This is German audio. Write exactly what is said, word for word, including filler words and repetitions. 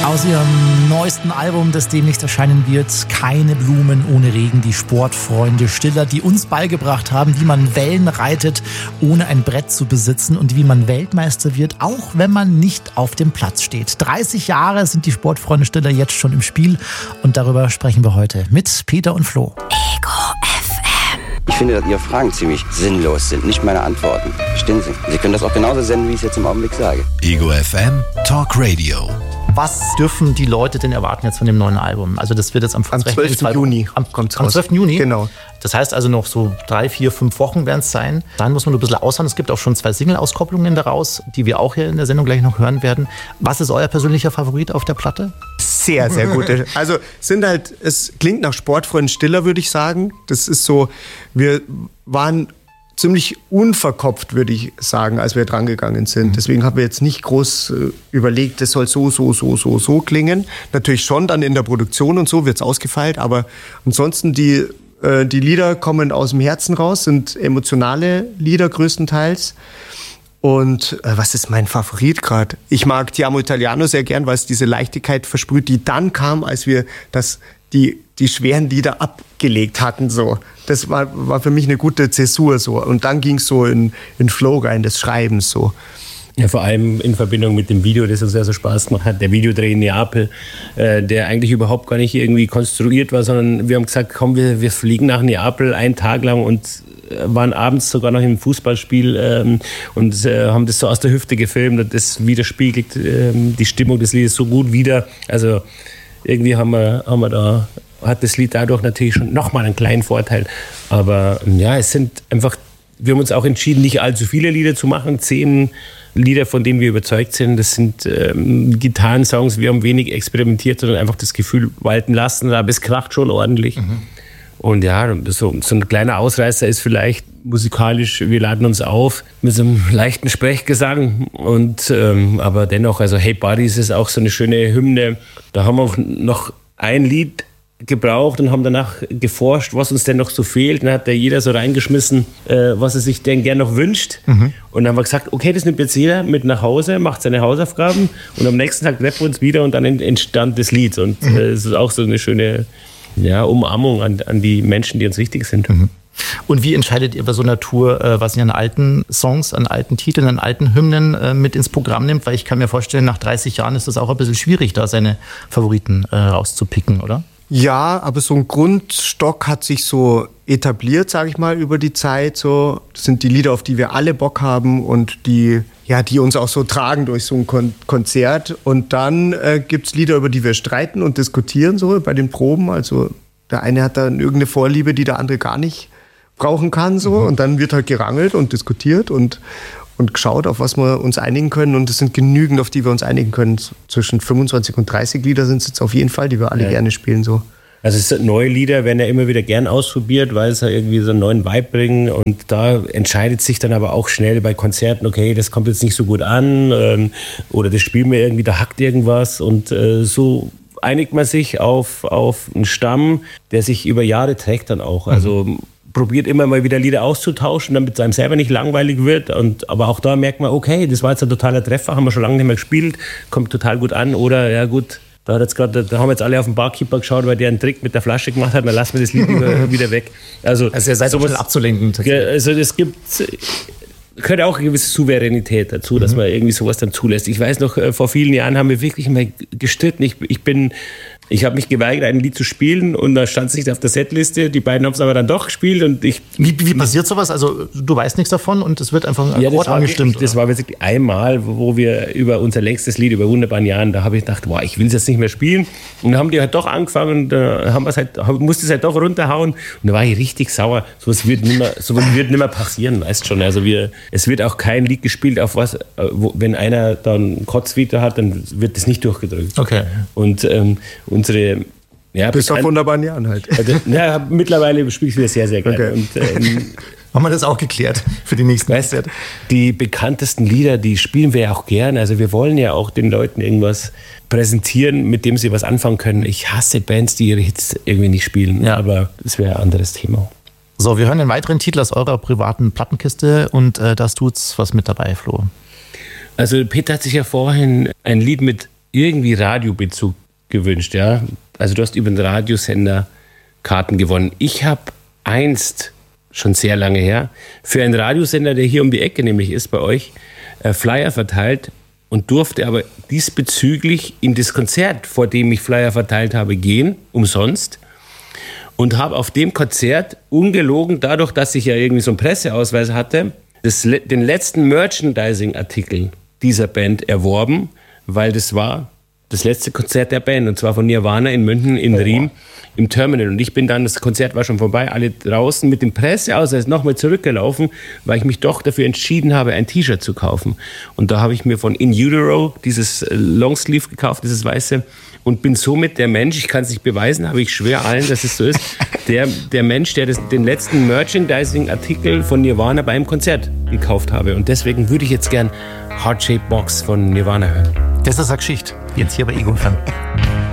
Aus ihrem neuesten Album, das demnächst erscheinen wird, Keine Blumen ohne Regen, die Sportfreunde Stiller, die uns beigebracht haben, wie man Wellen reitet, ohne ein Brett zu besitzen und wie man Weltmeister wird, auch wenn man nicht auf dem Platz steht. dreißig Jahre sind die Sportfreunde Stiller jetzt schon im Spiel und darüber sprechen wir heute mit Peter und Flo. Ego F M. Ich finde, dass Ihre Fragen ziemlich sinnlos sind, nicht meine Antworten. Verstehen Sie? Sie können das auch genauso senden, wie ich es jetzt im Augenblick sage. Ego F M Talk Radio. Was dürfen die Leute denn erwarten jetzt von dem neuen Album? Also das wird jetzt am, am zwölften Juni am, kommt am zwölften Juni? Genau. Das heißt also noch so drei, vier, fünf Wochen werden es sein. Dann muss man nur ein bisschen aushauen. Es gibt auch schon zwei Single-Auskopplungen daraus, die wir auch hier in der Sendung gleich noch hören werden. Was ist euer persönlicher Favorit auf der Platte? Sehr, sehr gute. Also sind halt, es klingt nach Sportfreund Stiller, würde ich sagen. Das ist so, wir waren ziemlich unverkopft, würde ich sagen, als wir dran gegangen sind. Deswegen haben wir jetzt nicht groß äh, überlegt, das soll so, so, so, so, so klingen. Natürlich schon dann in der Produktion und so wird es ausgefeilt, aber ansonsten die, äh, die Lieder kommen aus dem Herzen raus, sind emotionale Lieder größtenteils. Und äh, was ist mein Favorit gerade? Ich mag Ti amo Italiano sehr gern, weil es diese Leichtigkeit versprüht, die dann kam, als wir das, die, die schweren Lieder abgelegt hatten. So. Das war, war für mich eine gute Zäsur. So. Und dann ging es so in, in Flow rein des Schreibens. So. Ja, vor allem in Verbindung mit dem Video, das uns ja so Spaß gemacht hat. Der Videodreh in Neapel, äh, der eigentlich überhaupt gar nicht irgendwie konstruiert war, sondern wir haben gesagt, komm, wir, wir fliegen nach Neapel einen Tag lang und waren abends sogar noch im Fußballspiel ähm, und äh, haben das so aus der Hüfte gefilmt und das widerspiegelt ähm, die Stimmung des Liedes so gut wider. Also irgendwie haben wir, haben wir da, hat das Lied dadurch natürlich schon nochmal einen kleinen Vorteil. Aber ja, es sind einfach, wir haben uns auch entschieden, nicht allzu viele Lieder zu machen. Zehn Lieder, von denen wir überzeugt sind. Das sind ähm, Gitarrensongs, wir haben wenig experimentiert, sondern einfach das Gefühl walten lassen, aber es kracht schon ordentlich. Mhm. Und ja, so, so ein kleiner Ausreißer ist vielleicht musikalisch, wir laden uns auf mit so einem leichten Sprechgesang. Und, ähm, aber dennoch, also Hey Buddies ist auch so eine schöne Hymne. Da haben wir auch noch ein Lied gebraucht und haben danach geforscht, was uns denn noch so fehlt. Dann hat da jeder so reingeschmissen, äh, was er sich denn gern noch wünscht. Mhm. Und dann haben wir gesagt, okay, das nimmt jetzt jeder mit nach Hause, macht seine Hausaufgaben und am nächsten Tag treffen wir uns wieder und dann entstand das Lied. Und es äh, ist auch so eine schöne ja, Umarmung an, an die Menschen, die uns wichtig sind. Mhm. Und wie entscheidet ihr bei so einer Tour, äh, was ihr an alten Songs, an alten Titeln, an alten Hymnen äh, mit ins Programm nimmt? Weil ich kann mir vorstellen, nach dreißig Jahren ist das auch ein bisschen schwierig, da seine Favoriten äh, rauszupicken, oder? Ja, aber so ein Grundstock hat sich so etabliert, sage ich mal, über die Zeit. So, das sind die Lieder, auf die wir alle Bock haben und die, ja, die uns auch so tragen durch so ein Kon- Konzert. Und dann äh, gibt's Lieder, über die wir streiten und diskutieren so bei den Proben. Also der eine hat dann irgendeine Vorliebe, die der andere gar nicht brauchen kann. So. Mhm. Und dann wird halt gerangelt und diskutiert und und geschaut, auf was wir uns einigen können. Und es sind genügend, auf die wir uns einigen können. Zwischen fünfundzwanzig und dreißig Lieder sind es jetzt auf jeden Fall, die wir alle ja. gerne spielen. So. Also es sind neue Lieder, werden ja immer wieder gern ausprobiert, weil es ja irgendwie so einen neuen Vibe bringen. Und da entscheidet sich dann aber auch schnell bei Konzerten, okay, das kommt jetzt nicht so gut an ähm, oder das spielen wir irgendwie, da hackt irgendwas. Und äh, so einigt man sich auf, auf einen Stamm, der sich über Jahre trägt dann auch. Also mhm. probiert immer mal wieder Lieder auszutauschen, damit es einem selber nicht langweilig wird. Und, aber auch da merkt man, okay, das war jetzt ein totaler Treffer, haben wir schon lange nicht mehr gespielt, kommt total gut an. Oder, ja gut, da, hat jetzt grad, da haben jetzt alle auf den Barkeeper geschaut, weil der einen Trick mit der Flasche gemacht hat, dann lassen wir das Lied wieder weg. Also, also ihr seid so schnell abzulenken. Also es gibt... gehört auch eine gewisse Souveränität dazu, dass man irgendwie sowas dann zulässt. Ich weiß noch, vor vielen Jahren haben wir wirklich mal gestritten. Ich, ich bin... Ich habe mich geweigert, ein Lied zu spielen und da stand es nicht auf der Setliste. Die beiden haben es aber dann doch gespielt und ich... Wie, wie passiert sowas? Also du weißt nichts davon und es wird einfach ein ja, Akkord angestimmt? Wirklich, das war wirklich einmal, wo wir über unser längstes Lied, über wunderbaren Jahren, da habe ich gedacht, boah, ich will es jetzt nicht mehr spielen. Und dann haben die halt doch angefangen und da haben halt, musste es halt doch runterhauen. Und da war ich richtig sauer. Sowas wird nicht mehr, sowas wird nicht mehr passieren, weißt schon. Also wir, es wird auch kein Lied gespielt, auf was, wo, wenn einer dann Kotzvita hat, dann wird das nicht durchgedrückt. Okay. Und ähm, unsere... Ja, bis auf wunderbaren Jahren halt. Ja, mittlerweile spiele ich wieder sehr, sehr gerne. Okay. Und, ähm, haben wir das auch geklärt für die nächsten weißt, die bekanntesten Lieder, die spielen wir ja auch gerne. Also wir wollen ja auch den Leuten irgendwas präsentieren, mit dem sie was anfangen können. Ich hasse Bands, die ihre Hits irgendwie nicht spielen, ja. aber das wäre ein anderes Thema. So, wir hören einen weiteren Titel aus eurer privaten Plattenkiste und äh, das tut's was mit dabei, Flo. Also Peter hat sich ja vorhin ein Lied mit irgendwie Radiobezug gewünscht, ja. Also du hast über den Radiosender Karten gewonnen. Ich habe einst, schon sehr lange her, für einen Radiosender, der hier um die Ecke nämlich ist bei euch, äh, Flyer verteilt und durfte aber diesbezüglich in das Konzert, vor dem ich Flyer verteilt habe, gehen, umsonst. Und habe auf dem Konzert ungelogen, dadurch, dass ich ja irgendwie so einen Presseausweis hatte, das, den letzten Merchandising-Artikel dieser Band erworben, weil das war das letzte Konzert der Band, und zwar von Nirvana in München, in Riem, im Terminal. Und ich bin dann, das Konzert war schon vorbei, alle draußen mit dem Presseausweis nochmal zurückgelaufen, weil ich mich doch dafür entschieden habe, ein T-Shirt zu kaufen. Und da habe ich mir von In Utero dieses Longsleeve gekauft, dieses weiße, und bin somit der Mensch, ich kann es nicht beweisen, aber ich schwöre allen, dass es so ist, der, der Mensch, der das, den letzten Merchandising-Artikel von Nirvana beim Konzert gekauft habe. Und deswegen würde ich jetzt gern Heart Shaped Box von Nirvana hören. Das ist eine Geschichte. Jetzt hier bei Ego F M.